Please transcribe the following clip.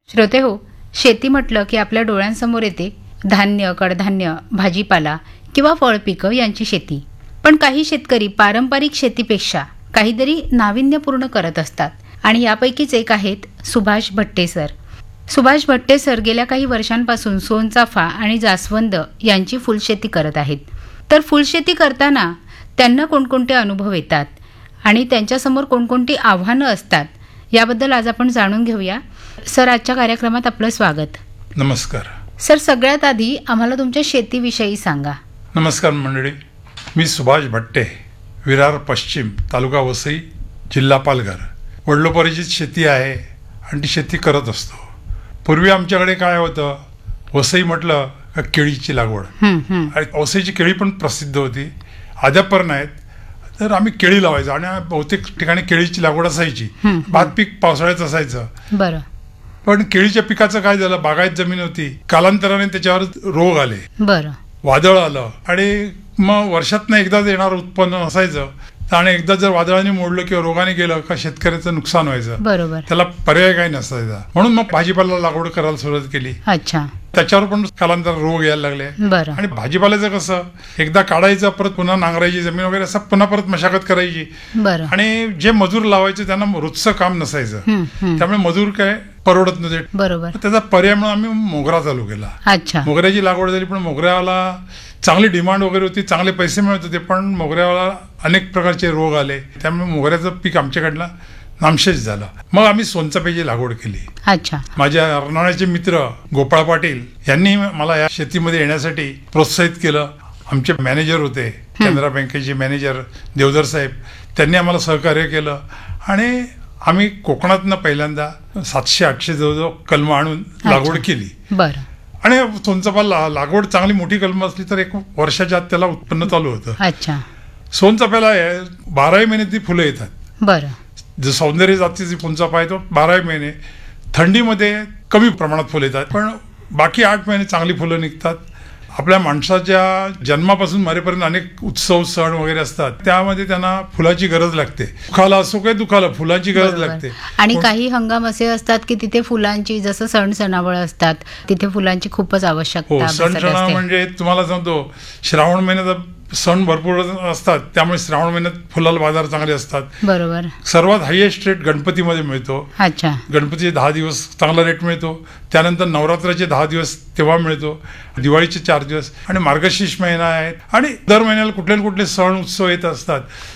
श्रोते हो, शेती म्हटलं की आपल्या डोळ्यांसमोर येते धान्य, कडधान्य, भाजीपाला किंवा फळपिकं यांची शेती. पण काही शेतकरी पारंपरिक शेतीपेक्षा काहीतरी नाविन्यपूर्ण करत असतात आणि यापैकीच एक आहेत सुभाष भट्टे सर. सुभाष भट्टे सर गेल्या काही वर्षांपासून सोनचाफा आणि जास्वंद यांची फुलशेती करत आहेत. तर फुलशेती करताना त्यांना कोणकोणते अनुभव येतात आणि त्यांच्यासमोर कोणकोणती आव्हानं असतात याबद्दल आज आपण जाणून घेऊया. सर, आजच्या कार्यक्रमात आपलं स्वागत. नमस्कार सर. सगळ्यात आधी आम्हाला तुमच्या शेतीविषयी सांगा. नमस्कार मंडळी, मी सुभाष भट्टे, विरार पश्चिम, तालुका वसई, जिल्हा पालघर. वडिलोपार्जित शेती आहे आणि ती शेती करत असतो. पूर्वी आमच्याकडे काय होतं, वसई म्हटलं का केळीची लागवड आणि वसईची केळी पण प्रसिद्ध होती. अद्यापर्यंत आहेत. तर आम्ही केळी लावायचो आणि बहुतेक ठिकाणी केळीची लागवड असायची. भात पीक पावसाळ्यात असायचं. बरं. पण केळीच्या पिकाचं काय झालं, बागायत जमीन होती, कालांतराने त्याच्यावर रोग आले, बरं, वादळ आलं आणि मग वर्षातनं एकदाच येणारं उत्पन्न असायचं आणि एकदा जर वादळाने मोडलं किंवा रोगाने गेलं का शेतकऱ्याचं नुकसान व्हायचं. बरोबर. त्याला पर्याय काही नसायचा. म्हणून मग भाजीपाला लागवड करायला सुरुवात केली. अच्छा. त्याच्यावर पण कालांतर रोग यायला लागले. बरं. आणि भाजीपाल्याचं कसं, एकदा काढायचं, परत पुन्हा नांगरायची जमीन वगैरे, असं पुन्हा परत मशागत करायची. बरं. आणि जे मजूर लावायचे त्यांना रोजचं काम नसायचं, त्यामुळे मजूर काय परवडत नव्हते. बरोबर. त्याचा पर्याय म्हणून आम्ही मोगरा चालू केला. अच्छा. मोगऱ्याची लागवड झाली, पण मोगऱ्याला चांगली डिमांड वगैरे होती, चांगले पैसे मिळत होते, पण मोगऱ्याला अनेक प्रकारचे रोग आले. त्यामुळे मोगऱ्याचं पीक आमच्याकडनं नामशेष झाला. मग आम्ही सोनचाफ्याची लागवड केली. अच्छा. माझ्या अर्नाळ्याचे मित्र गोपाळ पाटील यांनी मला या शेतीमध्ये येण्यासाठी प्रोत्साहित केलं. आमचे मॅनेजर होते, कॅनरा बँकेचे मॅनेजर देवधर साहेब, त्यांनी आम्हाला सहकार्य केलं आणि आम्ही कोकणातनं पहिल्यांदा 700-800 जवळजवळ कलमं आणून लागवड केली. बरं. आणि सोनचाफा लागवड चांगली मोठी कलम असली तर 1 वर्षाच्या आत त्याला उत्पन्न चालू होतं. अच्छा. सोनचाफ्याला 12 महिने ती फुलं येतात. बरं. जो सौंदर्य जातीची सोनचाफा आहे तो 12 महिने, थंडीमध्ये कमी प्रमाणात फुलं येतात, पण बाकी 8 महिने चांगली फुलं निघतात. आपल्या माणसाच्या जन्मापासून मरेपर्यंत अनेक उत्सव सण वगैरे असतात, त्यामध्ये त्यांना फुलाची गरज लागते. दुखाला असो काही दुखाला, फुलाची गरज लागते. आणि काही हंगाम असे असतात की तिथे फुलांची, जसं सण सणावळ असतात, तिथे फुलांची खूपच आवश्यकता. सण सणावळ म्हणजे तुम्हाला सांगतो, श्रावण महिन्याचा सण भरपूर असतात, त्यामुळे श्रावण महिन्यात फुलाला बाजार चांगले असतात. बरोबर. सर्वात हायएस्ट रेट गणपतीमध्ये मिळतो. अच्छा. गणपतीचे 10 दिवस चांगला रेट मिळतो. त्यानंतर नवरात्राचे 10 दिवस तेव्हा मिळतो, दिवाळीचे 4 दिवस आणि मार्गशीर्ष महिना आहे आणि दर महिन्याला कुठले ना कुठले सण उत्सव येत असतात.